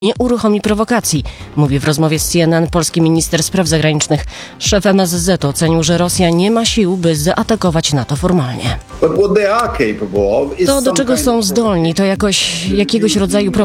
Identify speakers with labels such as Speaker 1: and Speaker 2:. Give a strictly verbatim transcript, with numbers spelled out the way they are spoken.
Speaker 1: nie uruchomi prowokacji, mówi w rozmowie z C N N polski minister spraw zagranicznych. Szef M S Z ocenił, że Rosja nie ma sił, by zaatakować NATO formalnie.
Speaker 2: But what they are capable of is
Speaker 1: To, do
Speaker 2: some
Speaker 1: czego
Speaker 2: kind
Speaker 1: są
Speaker 2: of
Speaker 1: zdolni, to jakoś, jakiegoś rodzaju